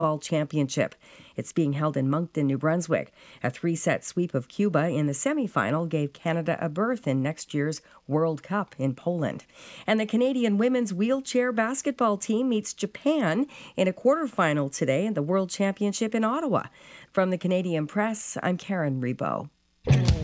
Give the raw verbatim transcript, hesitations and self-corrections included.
Ball Championship. It's being held in Moncton, New Brunswick. A three-set sweep of Cuba in the semifinal gave Canada a berth in next year's World Cup in Poland. And the Canadian women's wheelchair basketball team meets Japan in a quarterfinal today in the World Championship in Ottawa. From the Canadian Press, I'm Karen Rebo.